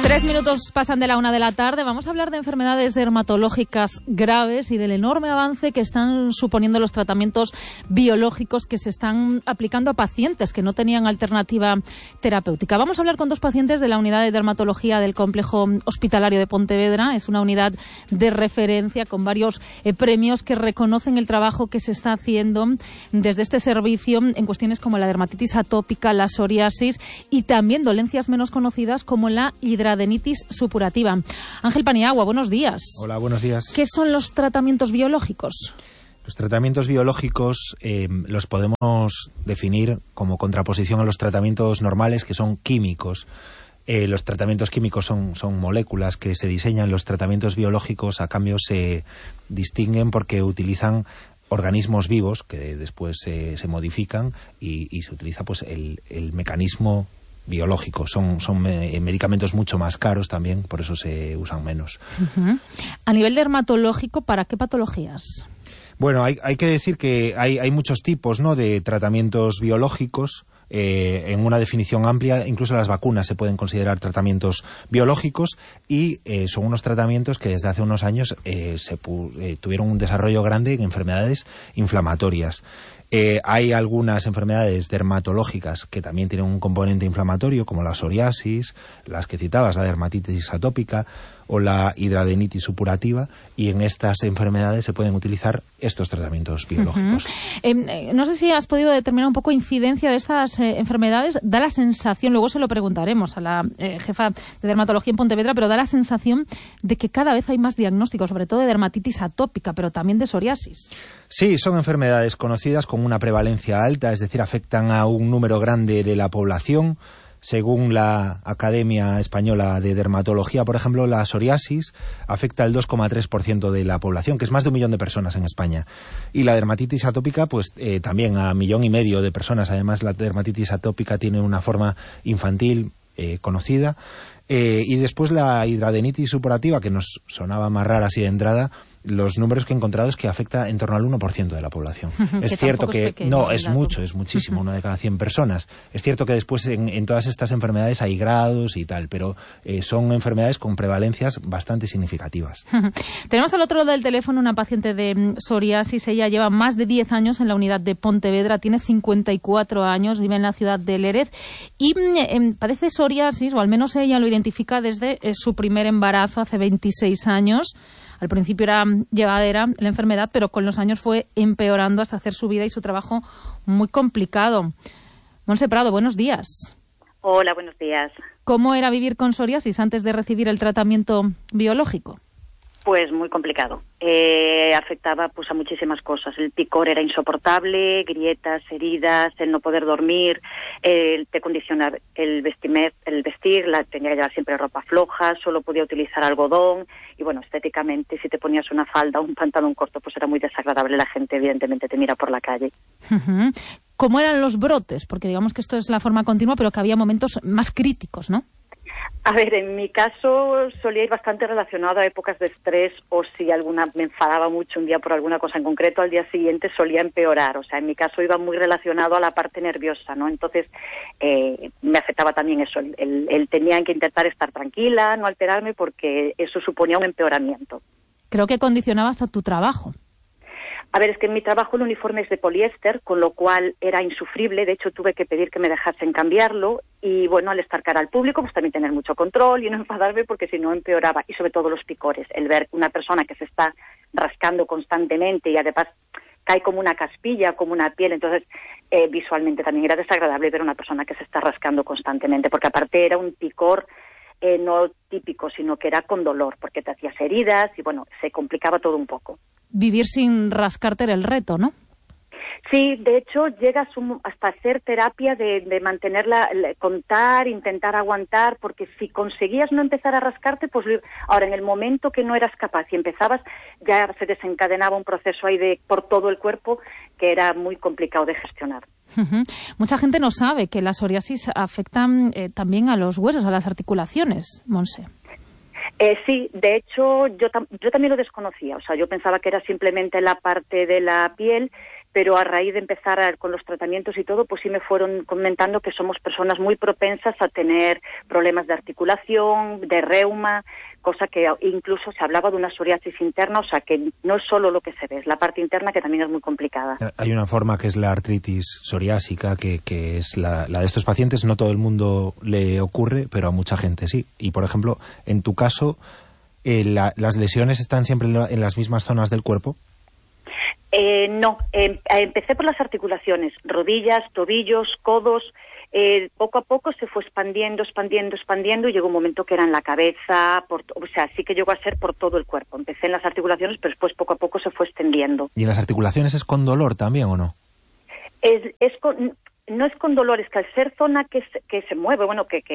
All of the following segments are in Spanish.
3 minutos pasan de la 1 de la tarde. Vamos a hablar de enfermedades dermatológicas graves y del enorme avance que están suponiendo los tratamientos biológicos que se están aplicando a pacientes que no tenían alternativa terapéutica. Vamos a hablar con 2 pacientes de la unidad de dermatología del complejo hospitalario de Pontevedra. Es una unidad de referencia con varios premios que reconocen el trabajo que se está haciendo desde este servicio en cuestiones como la dermatitis atópica, la psoriasis y también dolencias menos conocidas como la hidradenitis supurativa. Ángel Paniagua, buenos días. Hola, buenos días. ¿Qué son los tratamientos biológicos? Los tratamientos biológicos los podemos definir como contraposición a los tratamientos normales, que son químicos. Los tratamientos químicos son moléculas que se diseñan. Los tratamientos biológicos, a cambio, se distinguen porque utilizan organismos vivos que después se modifican y se utiliza pues el mecanismo biológico. Son medicamentos mucho más caros también, por eso se usan menos. Uh-huh. A nivel dermatológico, ¿para qué patologías? Bueno, hay que decir que hay muchos tipos, ¿no?, de tratamientos biológicos. En una definición amplia, incluso las vacunas se pueden considerar tratamientos biológicos y son unos tratamientos que desde hace unos años tuvieron un desarrollo grande en enfermedades inflamatorias. Hay algunas enfermedades dermatológicas que también tienen un componente inflamatorio, como la psoriasis, las que citabas, la dermatitis atópica o la hidradenitis supurativa, y en estas enfermedades se pueden utilizar estos tratamientos biológicos. Uh-huh. No sé si has podido determinar un poco incidencia de estas enfermedades. Da la sensación, luego se lo preguntaremos a la jefa de dermatología en Pontevedra, pero da la sensación de que cada vez hay más diagnósticos, sobre todo de dermatitis atópica, pero también de psoriasis. Sí, son enfermedades conocidas con una prevalencia alta, es decir, afectan a un número grande de la población. Según la Academia Española de Dermatología, por ejemplo, la psoriasis afecta al 2,3% de la población, que es más de 1 millón de personas en España. Y la dermatitis atópica, pues también a 1,5 millones de personas. Además, la dermatitis atópica tiene una forma infantil conocida. Y después la hidradenitis supurativa, que nos sonaba más rara así de entrada. Los números que he encontrado es que afecta en torno al 1% de la población. Es cierto que no, es mucho, es muchísimo, 1 de cada 100 personas. Es cierto que después en todas estas enfermedades hay grados y tal, pero son enfermedades con prevalencias bastante significativas. Tenemos al otro lado del teléfono una paciente de psoriasis. Ella lleva más de 10 años en la unidad de Pontevedra, tiene 54 años, vive en la ciudad de Lérez y padece psoriasis, o al menos ella lo identifica desde su primer embarazo hace 26 años. Al principio era llevadera la enfermedad, pero con los años fue empeorando hasta hacer su vida y su trabajo muy complicado. Monse Prado, buenos días. Hola, buenos días. ¿Cómo era vivir con psoriasis antes de recibir el tratamiento biológico? Pues muy complicado. Afectaba pues a muchísimas cosas. El picor era insoportable, grietas, heridas, el no poder dormir, te condicionar el vestir, tenía que llevar siempre ropa floja, solo podía utilizar algodón y bueno, estéticamente si te ponías una falda o un pantalón corto pues era muy desagradable. La gente evidentemente te mira por la calle. Uh-huh. ¿Cómo eran los brotes? Porque digamos que esto es la forma continua, pero que había momentos más críticos, ¿no? A ver, en mi caso solía ir bastante relacionado a épocas de estrés o si alguna me enfadaba mucho un día por alguna cosa en concreto, al día siguiente solía empeorar. O sea, en mi caso iba muy relacionado a la parte nerviosa, ¿no? Entonces me afectaba también eso. El tenía que intentar estar tranquila, no alterarme porque eso suponía un empeoramiento. Creo que condicionaba hasta tu trabajo. A ver, es que en mi trabajo el uniforme es de poliéster, con lo cual era insufrible. De hecho, tuve que pedir que me dejasen cambiarlo. Y bueno, al estar cara al público, pues también tener mucho control y no enfadarme porque si no empeoraba. Y sobre todo los picores. El ver una persona que se está rascando constantemente y además cae como una caspilla, como una piel. Entonces, visualmente también era desagradable ver una persona que se está rascando constantemente. Porque aparte era un picor no típico, sino que era con dolor. Porque te hacías heridas y bueno, se complicaba todo un poco. Vivir sin rascarte era el reto, ¿no? Sí, de hecho llegas hasta hacer terapia de mantenerla, contar, intentar aguantar, porque si conseguías no empezar a rascarte, pues ahora en el momento que no eras capaz y empezabas, ya se desencadenaba un proceso ahí por todo el cuerpo que era muy complicado de gestionar. Uh-huh. Mucha gente no sabe que la psoriasis afecta también a los huesos, a las articulaciones, Monse. Sí, de hecho yo también lo desconocía, o sea, yo pensaba que era simplemente la parte de la piel, pero a raíz de empezar con los tratamientos y todo, pues sí me fueron comentando que somos personas muy propensas a tener problemas de articulación, de reuma, cosa que incluso se hablaba de una psoriasis interna, o sea que no es solo lo que se ve, es la parte interna que también es muy complicada. Hay una forma que es la artritis psoriásica, que es la de estos pacientes. No todo el mundo le ocurre, pero a mucha gente sí. Y, por ejemplo, en tu caso, ¿las lesiones están siempre en las mismas zonas del cuerpo? No, empecé por las articulaciones, rodillas, tobillos, codos. Poco a poco se fue expandiendo y llegó un momento que era en la cabeza, o sea, sí que llegó a ser por todo el cuerpo. Empecé en las articulaciones, pero después poco a poco se fue extendiendo. ¿Y en las articulaciones es con dolor también o no? No es con dolor, es que al ser zona que se mueve, bueno, que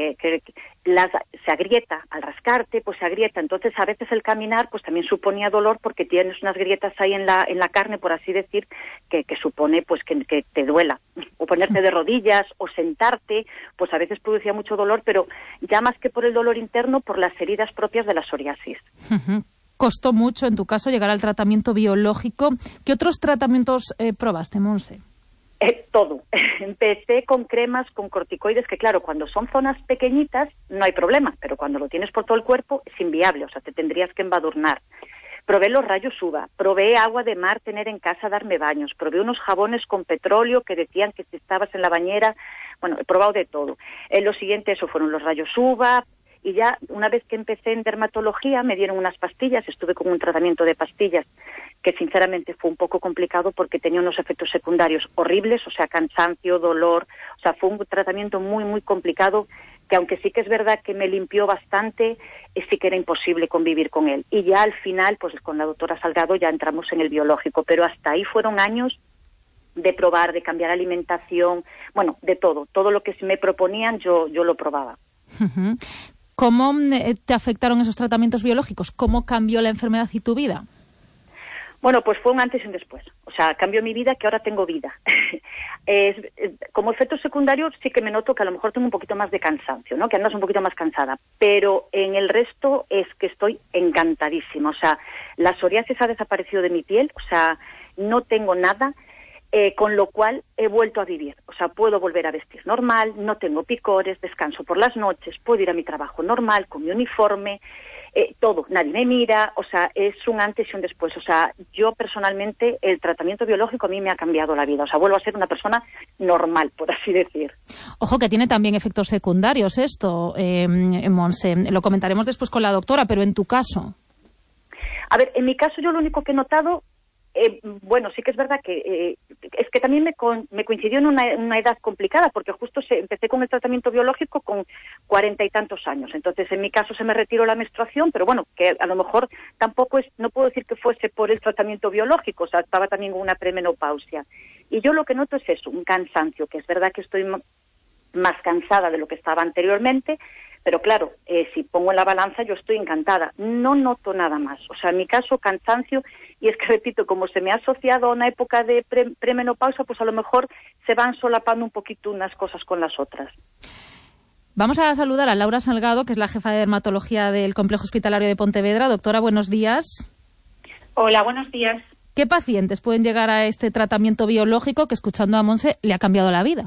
se agrieta, al rascarte, pues se agrieta. Entonces, a veces el caminar, pues también suponía dolor porque tienes unas grietas ahí en la carne, por así decir, que supone, pues, que te duela. O ponerte de rodillas, o sentarte, pues a veces producía mucho dolor, pero ya más que por el dolor interno, por las heridas propias de la psoriasis. Costó mucho, en tu caso, llegar al tratamiento biológico. ¿Qué otros tratamientos probaste, Monse? Todo. Empecé con cremas, con corticoides, que claro, cuando son zonas pequeñitas no hay problema, pero cuando lo tienes por todo el cuerpo es inviable, o sea, te tendrías que embadurnar. Probé los rayos UVA, probé agua de mar, tener en casa, darme baños, probé unos jabones con petróleo que decían que si estabas en la bañera, bueno, he probado de todo. Lo siguiente, eso fueron los rayos UVA, y ya una vez que empecé en dermatología me dieron unas pastillas, estuve con un tratamiento de pastillas que sinceramente fue un poco complicado porque tenía unos efectos secundarios horribles, o sea, cansancio, dolor, o sea, fue un tratamiento muy, muy complicado que aunque sí que es verdad que me limpió bastante, sí que era imposible convivir con él. Y ya al final, pues con la doctora Salgado ya entramos en el biológico, pero hasta ahí fueron años de probar, de cambiar alimentación, bueno, de todo lo que me proponían yo lo probaba. ¿Cómo te afectaron esos tratamientos biológicos? ¿Cómo cambió la enfermedad y tu vida? Bueno, pues fue un antes y un después. O sea, cambió mi vida, que ahora tengo vida. Como efecto secundario sí que me noto que a lo mejor tengo un poquito más de cansancio, ¿no? Que andas un poquito más cansada. Pero en el resto es que estoy encantadísima. O sea, la psoriasis ha desaparecido de mi piel, o sea, no tengo nada, con lo cual he vuelto a vivir. O sea, puedo volver a vestir normal, no tengo picores, descanso por las noches, puedo ir a mi trabajo normal, con mi uniforme, todo, nadie me mira, o sea, es un antes y un después. O sea, yo personalmente, el tratamiento biológico a mí me ha cambiado la vida. O sea, vuelvo a ser una persona normal, por así decir. Ojo, que tiene también efectos secundarios esto, Monse. Lo comentaremos después con la doctora, pero en tu caso. A ver, en mi caso yo lo único que he notado, bueno, sí que es verdad que es que también me coincidió en una edad complicada, porque justo empecé con el tratamiento biológico con 40 y tantos años. Entonces, en mi caso se me retiró la menstruación, pero bueno, que a lo mejor tampoco no puedo decir que fuese por el tratamiento biológico, o sea, estaba también con una premenopausia. Y yo lo que noto es eso, un cansancio, que es verdad que estoy más cansada de lo que estaba anteriormente, pero claro, si pongo en la balanza yo estoy encantada. No noto nada más. O sea, en mi caso, cansancio, y es que, repito, como se me ha asociado a una época de premenopausia, pues a lo mejor se van solapando un poquito unas cosas con las otras. Vamos a saludar a Laura Salgado, que es la jefa de dermatología del Complejo Hospitalario de Pontevedra. Doctora, buenos días. Hola, buenos días. ¿Qué pacientes pueden llegar a este tratamiento biológico que, escuchando a Monse, le ha cambiado la vida?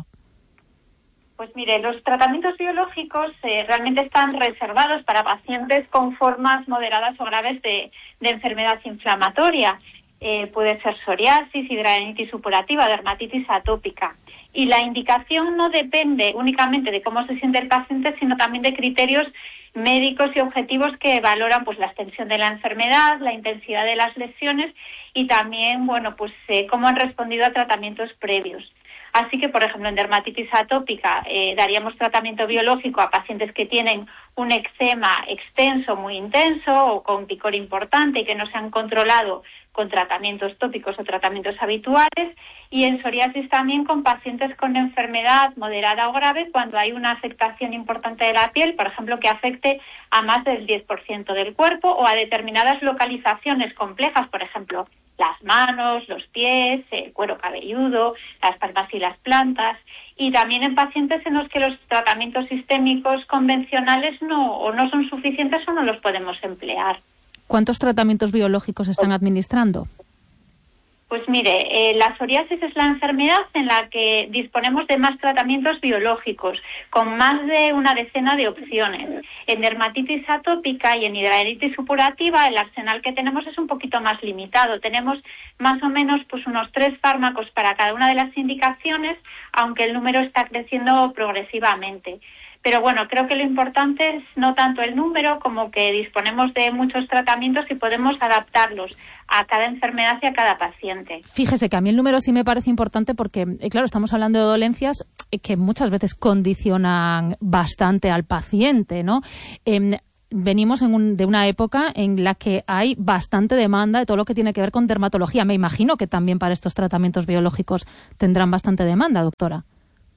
Pues mire, los tratamientos biológicos realmente están reservados para pacientes con formas moderadas o graves de enfermedad inflamatoria. Puede ser psoriasis, hidradenitis supurativa, dermatitis atópica. Y la indicación no depende únicamente de cómo se siente el paciente, sino también de criterios médicos y objetivos que valoran pues la extensión de la enfermedad, la intensidad de las lesiones y también, bueno, pues cómo han respondido a tratamientos previos. Así que, por ejemplo, en dermatitis atópica daríamos tratamiento biológico a pacientes que tienen un eczema extenso, muy intenso o con picor importante y que no se han controlado con tratamientos tópicos o tratamientos habituales. Y en psoriasis también con pacientes con enfermedad moderada o grave cuando hay una afectación importante de la piel, por ejemplo, que afecte a más del 10% del cuerpo o a determinadas localizaciones complejas, por ejemplo, las manos, los pies, el cuero cabelludo, las palmas y las plantas, y también en pacientes en los que los tratamientos sistémicos convencionales no son suficientes o no los podemos emplear. ¿Cuántos tratamientos biológicos están administrando? Pues mire, la psoriasis es la enfermedad en la que disponemos de más tratamientos biológicos, con más de una decena de opciones. En dermatitis atópica y en hidradenitis supurativa el arsenal que tenemos es un poquito más limitado. Tenemos más o menos pues unos 3 fármacos para cada una de las indicaciones, aunque el número está creciendo progresivamente. Pero bueno, creo que lo importante es no tanto el número como que disponemos de muchos tratamientos y podemos adaptarlos a cada enfermedad y a cada paciente. Fíjese que a mí el número sí me parece importante porque, claro, estamos hablando de dolencias que muchas veces condicionan bastante al paciente, ¿no? Venimos de una época en la que hay bastante demanda de todo lo que tiene que ver con dermatología. Me imagino que también para estos tratamientos biológicos tendrán bastante demanda, doctora.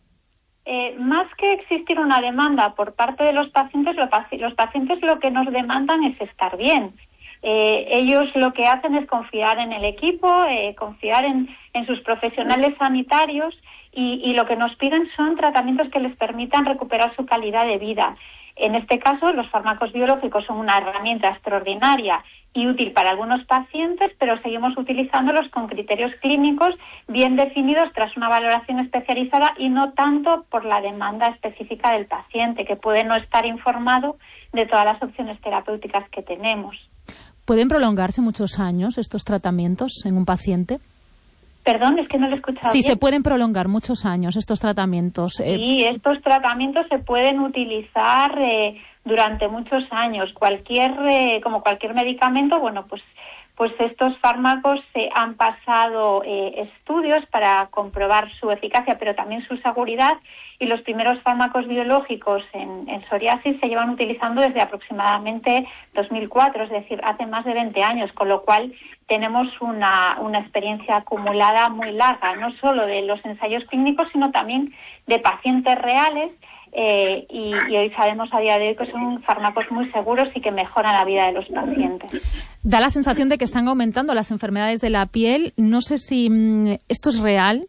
Más que existir una demanda por parte de los pacientes lo que nos demandan es estar bien. Ellos lo que hacen es confiar en el equipo, confiar en sus profesionales sanitarios y lo que nos piden son tratamientos que les permitan recuperar su calidad de vida. En este caso, los fármacos biológicos son una herramienta extraordinaria y útil para algunos pacientes, pero seguimos utilizándolos con criterios clínicos bien definidos tras una valoración especializada y no tanto por la demanda específica del paciente, que puede no estar informado de todas las opciones terapéuticas que tenemos. ¿Pueden prolongarse muchos años estos tratamientos en un paciente? Perdón, es que no lo he escuchado Sí, bien. se pueden prolongar muchos años estos tratamientos. Sí, estos tratamientos se pueden utilizar durante muchos años. Como cualquier medicamento, bueno, pues estos fármacos han pasado estudios para comprobar su eficacia, pero también su seguridad. Y los primeros fármacos biológicos en psoriasis se llevan utilizando desde aproximadamente 2004, es decir, hace más de 20 años, con lo cual tenemos una experiencia acumulada muy larga, no solo de los ensayos clínicos, sino también de pacientes reales, y hoy sabemos a día de hoy que son fármacos muy seguros y que mejoran la vida de los pacientes. Da la sensación de que están aumentando las enfermedades de la piel. No sé si esto es real.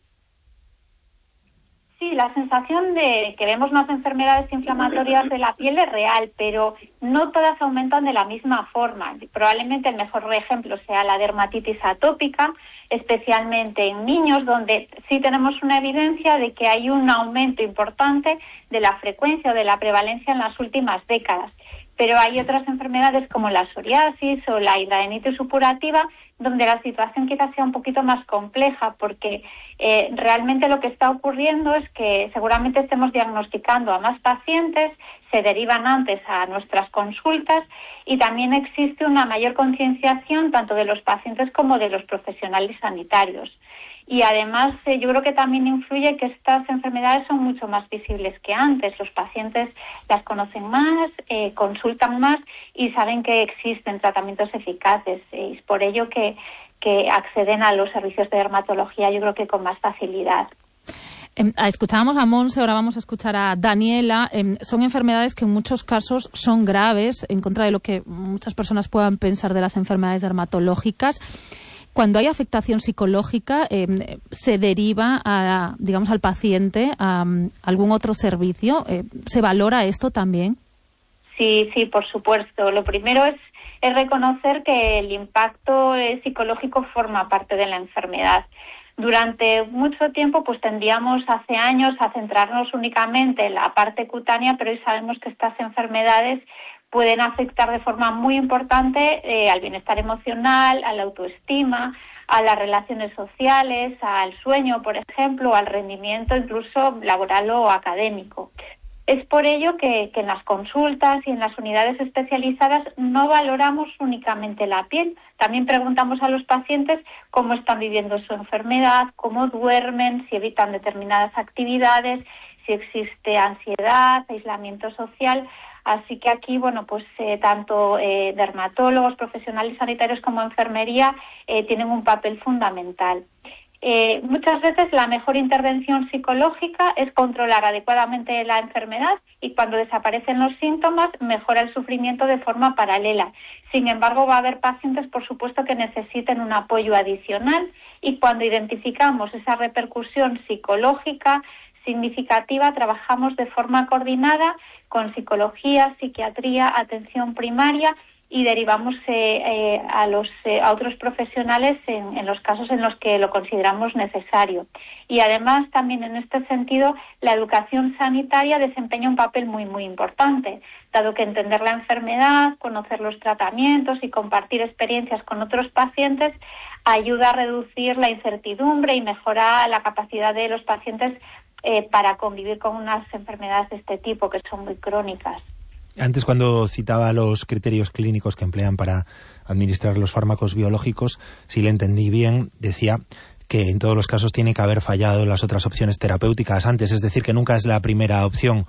Sí, la sensación de que vemos más enfermedades inflamatorias de la piel es real, pero no todas aumentan de la misma forma. Probablemente el mejor ejemplo sea la dermatitis atópica, especialmente en niños, donde sí tenemos una evidencia de que hay un aumento importante de la frecuencia o de la prevalencia en las últimas décadas. Pero hay otras enfermedades como la psoriasis o la hidradenitis supurativa, donde la situación quizás sea un poquito más compleja, porque realmente lo que está ocurriendo es que seguramente estemos diagnosticando a más pacientes, se derivan antes a nuestras consultas y también existe una mayor concienciación tanto de los pacientes como de los profesionales sanitarios. Y además yo creo que también influye que estas enfermedades son mucho más visibles que antes. Los pacientes las conocen más, consultan más y saben que existen tratamientos eficaces. Y es por ello que acceden a los servicios de dermatología, yo creo que con más facilidad. Escuchábamos a Monse, ahora vamos a escuchar a Daniela. Son enfermedades que en muchos casos son graves, en contra de lo que muchas personas puedan pensar de las enfermedades dermatológicas. Cuando hay afectación psicológica, se deriva al paciente a algún otro servicio. ¿Se valora esto también? Sí, por supuesto. Lo primero es reconocer que el impacto psicológico forma parte de la enfermedad. Durante mucho tiempo, pues tendíamos hace años a centrarnos únicamente en la parte cutánea, pero hoy sabemos que estas enfermedades pueden afectar de forma muy importante al bienestar emocional, a la autoestima, a las relaciones sociales, al sueño, por ejemplo, al rendimiento incluso laboral o académico. Es por ello que en las consultas y en las unidades especializadas no valoramos únicamente la piel. También preguntamos a los pacientes cómo están viviendo su enfermedad, cómo duermen, si evitan determinadas actividades, si existe ansiedad, aislamiento social. Así que aquí, tanto dermatólogos, profesionales sanitarios como enfermería tienen un papel fundamental. Muchas veces la mejor intervención psicológica es controlar adecuadamente la enfermedad y cuando desaparecen los síntomas mejora el sufrimiento de forma paralela. Sin embargo, va a haber pacientes, por supuesto, que necesiten un apoyo adicional y cuando identificamos esa repercusión psicológica significativa, trabajamos de forma coordinada con psicología, psiquiatría, atención primaria y derivamos a otros profesionales en los casos en los que lo consideramos necesario. Y además también en este sentido la educación sanitaria desempeña un papel muy muy importante, dado que entender la enfermedad, conocer los tratamientos y compartir experiencias con otros pacientes ayuda a reducir la incertidumbre y mejora la capacidad de los pacientes para convivir con unas enfermedades de este tipo que son muy crónicas. Antes, cuando citaba los criterios clínicos que emplean para administrar los fármacos biológicos, si le entendí bien, decía que en todos los casos tiene que haber fallado las otras opciones terapéuticas antes, es decir, que nunca es la primera opción.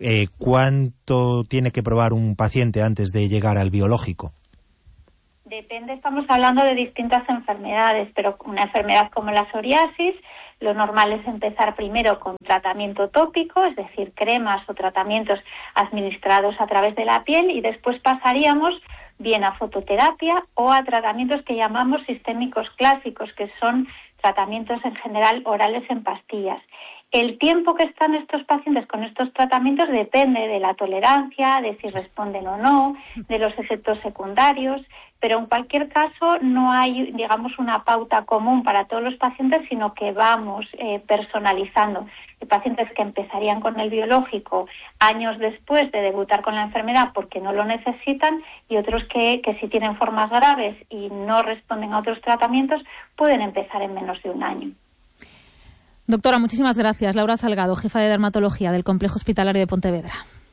¿Cuánto tiene que probar un paciente antes de llegar al biológico? Depende, estamos hablando de distintas enfermedades, pero una enfermedad como la psoriasis, lo normal es empezar primero con tratamiento tópico, es decir, cremas o tratamientos administrados a través de la piel, y después pasaríamos bien a fototerapia o a tratamientos que llamamos sistémicos clásicos, que son tratamientos en general orales en pastillas. El tiempo que están estos pacientes con estos tratamientos depende de la tolerancia, de si responden o no, de los efectos secundarios, pero en cualquier caso no hay, digamos, una pauta común para todos los pacientes, sino que vamos personalizando. Hay pacientes que empezarían con el biológico años después de debutar con la enfermedad porque no lo necesitan, y otros que si tienen formas graves y no responden a otros tratamientos pueden empezar en menos de un año. Doctora, muchísimas gracias. Laura Salgado, jefa de dermatología del Complejo Hospitalario de Pontevedra.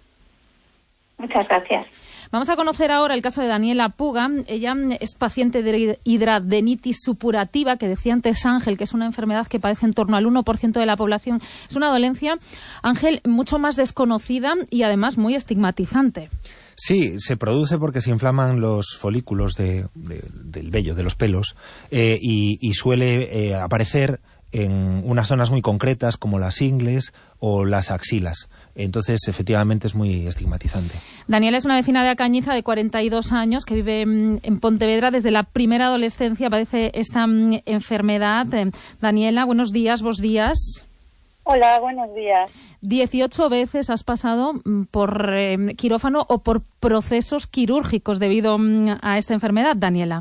Muchas gracias. Vamos a conocer ahora el caso de Daniela Puga. Ella es paciente de hidradenitis supurativa, que decía antes Ángel, que es una enfermedad que padece en torno al 1% de la población. Es una dolencia, Ángel, mucho más desconocida y además muy estigmatizante. Sí, se produce porque se inflaman los folículos del vello, de los pelos, y suele aparecer en unas zonas muy concretas como las ingles o las axilas. Entonces, efectivamente, es muy estigmatizante. Daniela es una vecina de Acañiza de 42 años que vive en Pontevedra. Desde la primera adolescencia padece esta enfermedad. Daniela, buenos días, vos días. Hola, buenos días. 18 veces has pasado por quirófano o por procesos quirúrgicos debido a esta enfermedad, Daniela.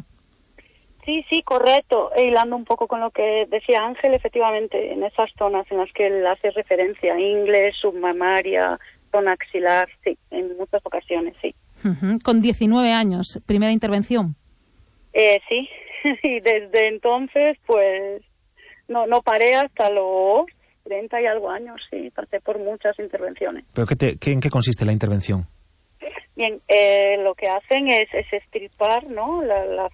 Sí, correcto. Hilando un poco con lo que decía Ángel, efectivamente, en esas zonas en las que él hace referencia, ingle, submamaria, zona axilar, sí, en muchas ocasiones, sí. Con 19 años, primera intervención. Sí, y desde entonces, pues, no paré hasta los 30 y algo años, sí, pasé por muchas intervenciones. ¿Pero en qué consiste la intervención? Bien, lo que hacen es extirpar, ¿no?, la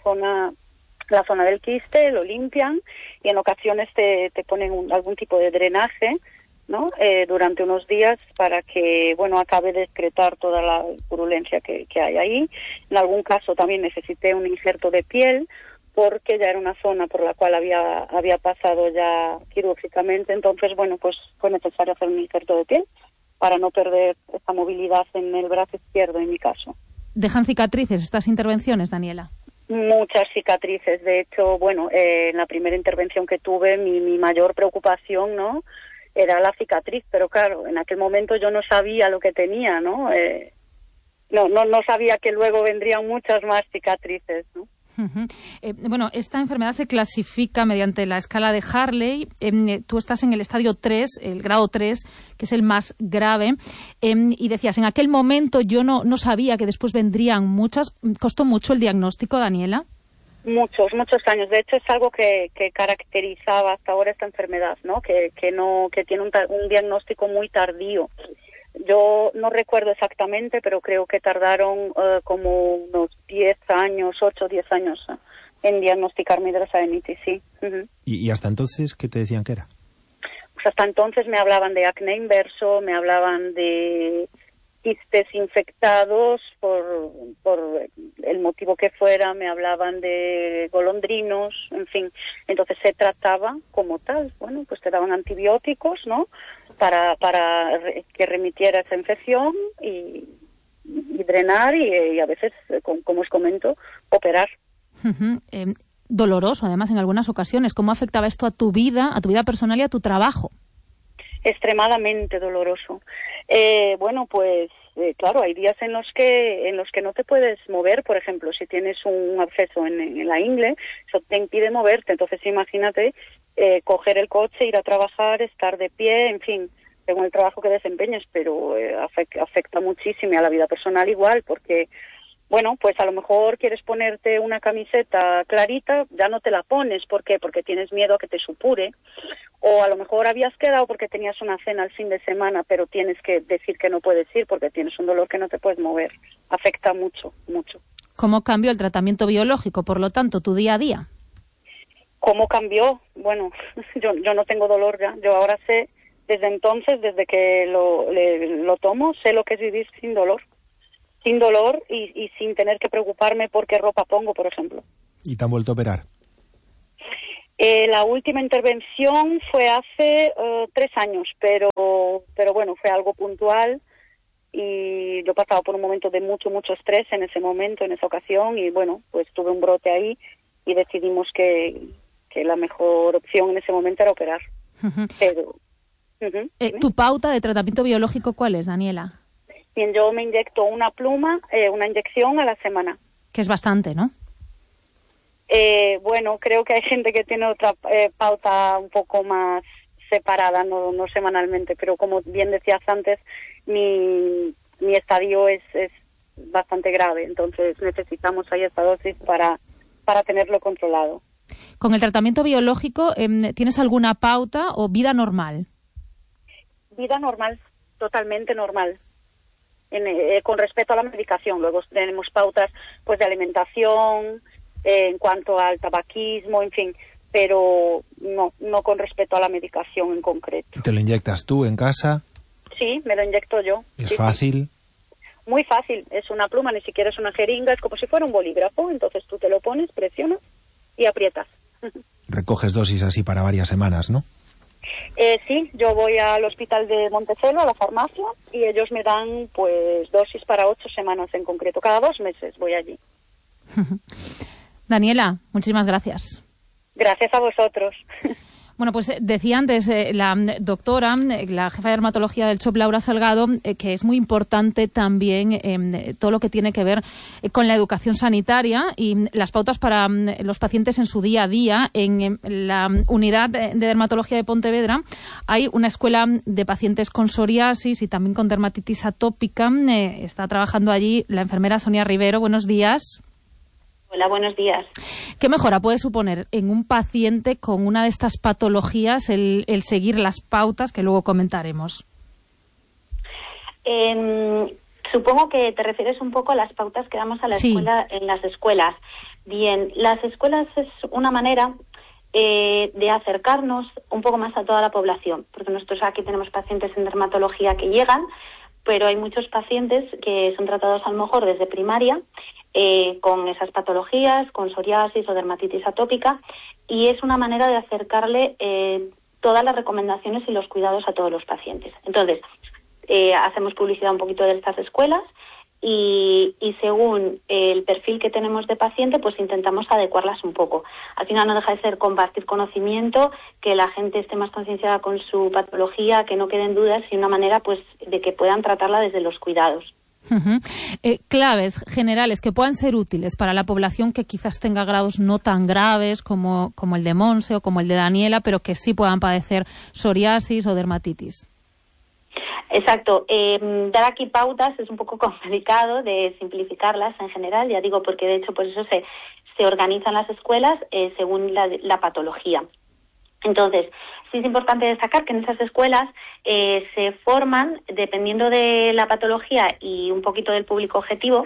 zona del quiste, lo limpian y en ocasiones te ponen algún tipo de drenaje, ¿no?, durante unos días para que, bueno, acabe de excretar toda la purulencia que hay ahí. En algún caso también necesité un injerto de piel porque ya era una zona por la cual había pasado ya quirúrgicamente, entonces, bueno, pues fue necesario hacer un injerto de piel para no perder esa movilidad en el brazo izquierdo, en mi caso. ¿Dejan cicatrices estas intervenciones, Daniela? Muchas cicatrices. De hecho, bueno, en la primera intervención que tuve, mi mayor preocupación, ¿no?, era la cicatriz, pero claro, en aquel momento yo no sabía lo que tenía, ¿no? No sabía que luego vendrían muchas más cicatrices, ¿no? Bueno, esta enfermedad se clasifica mediante la escala de Harley. Tú estás en el estadio 3, el grado 3, que es el más grave. Y decías, en aquel momento yo no sabía que después vendrían muchas. ¿Costó mucho el diagnóstico, Daniela? Muchos años. De hecho, es algo que caracterizaba hasta ahora esta enfermedad, ¿no? Que tiene un diagnóstico muy tardío. Yo no recuerdo exactamente, pero creo que tardaron como unos 10 años, 8 o 10 años en diagnosticar mi hidradenitis, sí. Uh-huh. ¿Y hasta entonces qué te decían que era? Pues hasta entonces me hablaban de acné inverso, me hablaban de quistes infectados por el motivo que fuera, me hablaban de golondrinos, en fin. Entonces se trataba como tal. Bueno, pues te daban antibióticos, ¿no?, para que remitiera esa infección y drenar y a veces, como os comento, operar. Doloroso, además, en algunas ocasiones. ¿Cómo afectaba esto a tu vida personal y a tu trabajo? Extremadamente doloroso. Bueno, pues claro, hay días en los que no te puedes mover. Por ejemplo, si tienes un absceso en la ingle, eso te impide moverte. Entonces, imagínate coger el coche, ir a trabajar, estar de pie, en fin, según el trabajo que desempeñes, pero afecta muchísimo, y a la vida personal igual, porque, bueno, pues a lo mejor quieres ponerte una camiseta clarita, ya no te la pones. ¿Por qué? Porque tienes miedo a que te supure. O a lo mejor habías quedado porque tenías una cena el fin de semana, pero tienes que decir que no puedes ir porque tienes un dolor que no te puedes mover. Afecta mucho, mucho. ¿Cómo cambió el tratamiento biológico, por lo tanto, tu día a día? ¿Cómo cambió? Bueno, yo no tengo dolor ya. Yo ahora sé, desde entonces, desde que lo tomo, sé lo que es vivir sin dolor. Sin dolor y sin tener que preocuparme por qué ropa pongo, por ejemplo. ¿Y te han vuelto a operar? La última intervención fue hace 3 años, pero bueno, fue algo puntual y yo pasaba por un momento de mucho estrés en ese momento, en esa ocasión, y bueno, pues tuve un brote ahí y decidimos que la mejor opción en ese momento era operar. Uh-huh. Pero, ¿Tu pauta de tratamiento biológico cuál es, Daniela? Bien, yo me inyecto una inyección a la semana. Que es bastante, ¿no? Bueno, creo que hay gente que tiene otra pauta un poco más separada, no semanalmente, pero como bien decías antes, mi estadio es bastante grave, entonces necesitamos ahí esta dosis para tenerlo controlado. ¿Con el tratamiento biológico tienes alguna pauta o vida normal? Vida normal, totalmente normal. Con respecto a la medicación, luego tenemos pautas pues de alimentación, en cuanto al tabaquismo, en fin, pero no con respecto a la medicación en concreto. ¿Te lo inyectas tú en casa? Sí, me lo inyecto yo. ¿Es fácil? Sí. Muy fácil, es una pluma, ni siquiera es una jeringa, es como si fuera un bolígrafo, entonces tú te lo pones, presionas y aprietas. Recoges dosis así para varias semanas, ¿no? Sí, yo voy al hospital de Montecelo, a la farmacia, y ellos me dan pues dosis para 8 semanas en concreto, cada 2 meses voy allí. Daniela, muchísimas gracias. Gracias a vosotros. Bueno, pues decía antes la doctora, la jefa de dermatología del CHOP, Laura Salgado, que es muy importante también todo lo que tiene que ver con la educación sanitaria y las pautas para los pacientes en su día a día. En la unidad de dermatología de Pontevedra hay una escuela de pacientes con psoriasis y también con dermatitis atópica. Está trabajando allí la enfermera Sonia Rivero. Buenos días. Hola, buenos días. ¿Qué mejora puede suponer en un paciente con una de estas patologías el seguir las pautas que luego comentaremos? Supongo que te refieres un poco a las pautas que damos a la escuela, en las escuelas. Bien, las escuelas es una manera de acercarnos un poco más a toda la población, porque nosotros aquí tenemos pacientes en dermatología que llegan, pero hay muchos pacientes que son tratados a lo mejor desde primaria con esas patologías, con psoriasis o dermatitis atópica, y es una manera de acercarle todas las recomendaciones y los cuidados a todos los pacientes. Entonces, hacemos publicidad un poquito de estas escuelas y según el perfil que tenemos de paciente, pues intentamos adecuarlas un poco. Al final no deja de ser compartir conocimiento, que la gente esté más concienciada con su patología, que no queden dudas, y una manera pues de que puedan tratarla desde los cuidados. Uh-huh. Claves generales que puedan ser útiles para la población que quizás tenga grados no tan graves como el de Monse o como el de Daniela, pero que sí puedan padecer psoriasis o dermatitis. Exacto. Dar aquí pautas es un poco complicado de simplificarlas en general, ya digo, porque de hecho pues eso se organizan las escuelas según la patología. Entonces, sí es importante destacar que en esas escuelas se forman, dependiendo de la patología y un poquito del público objetivo,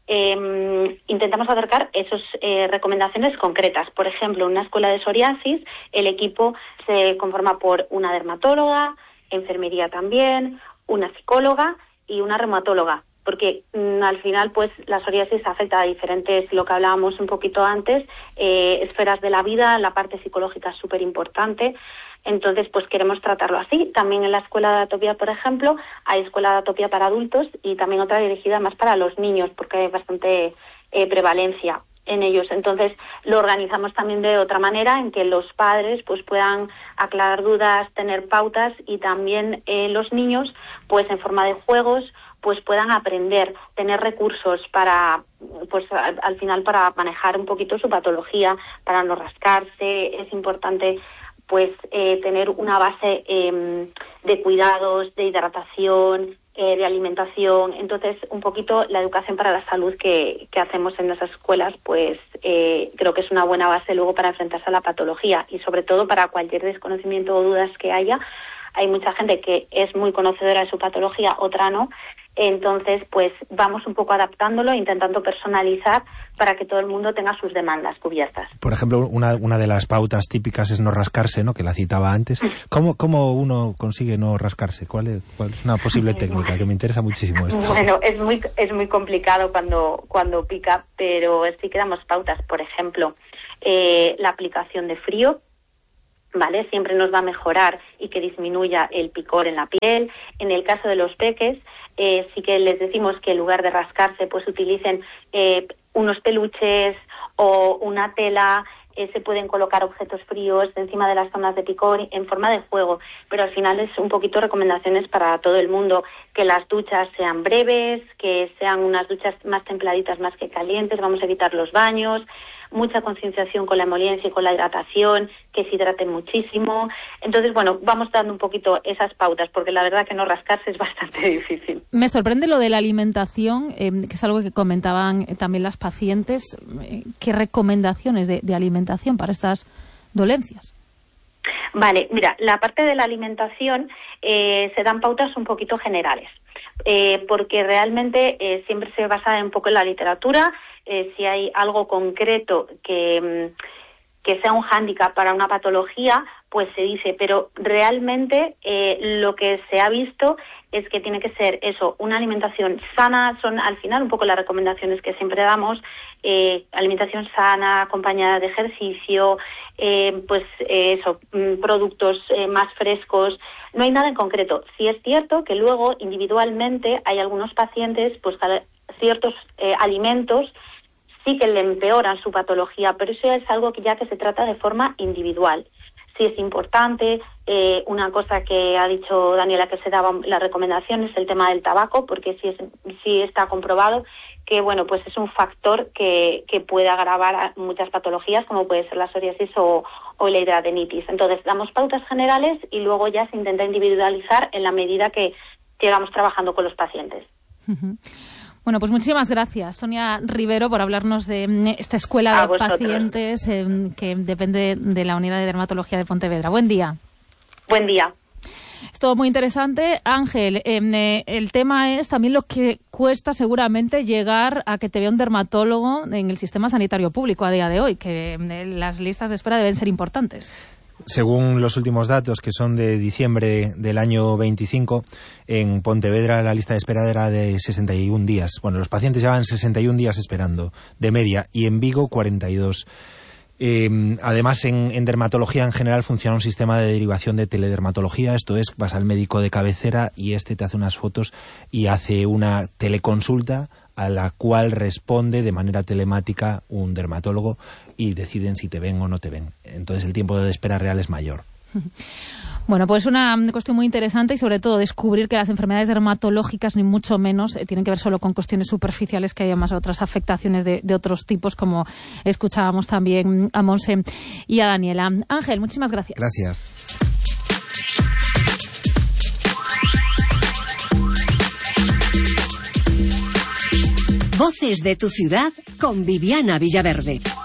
intentamos acercar esas recomendaciones concretas. Por ejemplo, en una escuela de psoriasis, el equipo se conforma por una dermatóloga, enfermería también, una psicóloga y una reumatóloga, porque al final pues la psoriasis afecta a diferentes, lo que hablábamos un poquito antes, esferas de la vida. La parte psicológica es súper importante, entonces pues queremos tratarlo así. También en la escuela de atopía, por ejemplo, hay escuela de atopía para adultos y también otra dirigida más para los niños, porque hay bastante prevalencia en ellos. Entonces lo organizamos también de otra manera, en que los padres pues puedan aclarar dudas, tener pautas, y también los niños pues en forma de juegos pues puedan aprender, tener recursos para, pues al final para manejar un poquito su patología, para no rascarse. Es importante pues tener una base de cuidados, de hidratación, de alimentación. Entonces, un poquito la educación para la salud que hacemos en las escuelas, pues creo que es una buena base luego para enfrentarse a la patología, y sobre todo para cualquier desconocimiento o dudas que haya. Hay mucha gente que es muy conocedora de su patología, otra no. Entonces, pues vamos un poco adaptándolo, intentando personalizar para que todo el mundo tenga sus demandas cubiertas. Por ejemplo, una de las pautas típicas es no rascarse, ¿no?, que la citaba antes. ¿Cómo uno consigue no rascarse? ¿Cuál es una posible técnica? Que me interesa muchísimo esto. Bueno, es muy complicado cuando pica, pero sí que damos pautas. Por ejemplo, la aplicación de frío, ¿vale? Siempre nos va a mejorar y que disminuya el picor en la piel. En el caso de los peques, sí que les decimos que en lugar de rascarse, pues utilicen unos peluches o una tela. Se pueden colocar objetos fríos encima de las zonas de picor en forma de juego, pero al final es un poquito recomendaciones para todo el mundo, que las duchas sean breves, que sean unas duchas más templaditas más que calientes, vamos a evitar los baños, mucha concienciación con la emoliencia y con la hidratación, que se hidraten muchísimo. Entonces, bueno, vamos dando un poquito esas pautas, porque la verdad que no rascarse es bastante difícil. Me sorprende lo de la alimentación, que es algo que comentaban también las pacientes. ¿Qué recomendaciones de alimentación para estas dolencias? Vale, mira, la parte de la alimentación se dan pautas un poquito generales, porque realmente siempre se basa un poco en la literatura. Si hay algo concreto que sea un hándicap para una patología, pues se dice, pero realmente lo que se ha visto es que tiene que ser eso, una alimentación sana. Son al final un poco las recomendaciones que siempre damos, alimentación sana, acompañada de ejercicio, pues eso, productos más frescos. No hay nada en concreto. Sí es cierto que luego individualmente hay algunos pacientes, pues ciertos alimentos sí que le empeoran su patología, pero eso es algo que se trata de forma individual. Sí es importante, una cosa que ha dicho Daniela, que se daba la recomendación, es el tema del tabaco, porque sí está comprobado que, bueno, pues es un factor que puede agravar muchas patologías, como puede ser la psoriasis o la hidradenitis. Entonces, damos pautas generales y luego ya se intenta individualizar en la medida que vamos trabajando con los pacientes. Uh-huh. Bueno, pues muchísimas gracias, Sonia Rivero, por hablarnos de esta escuela de pacientes que depende de la Unidad de Dermatología de Pontevedra. Buen día. Buen día. Es todo muy interesante. Ángel, el tema es también lo que cuesta seguramente llegar a que te vea un dermatólogo en el sistema sanitario público a día de hoy, que las listas de espera deben ser importantes. Según los últimos datos, que son de diciembre del año 25, en Pontevedra la lista de espera era de 61 días. Bueno, los pacientes llevan 61 días esperando, de media, y en Vigo 42. Además, en dermatología en general funciona un sistema de derivación de teledermatología. Esto es, vas al médico de cabecera y te hace unas fotos y hace una teleconsulta a la cual responde de manera telemática un dermatólogo y deciden si te ven o no te ven. Entonces el tiempo de espera real es mayor. Bueno, pues una cuestión muy interesante, y sobre todo descubrir que las enfermedades dermatológicas, ni mucho menos, tienen que ver solo con cuestiones superficiales, que hay además otras afectaciones de otros tipos, como escuchábamos también a Monse y a Daniela. Ángel, muchísimas gracias. Gracias. Voces de tu ciudad con Viviana Villaverde.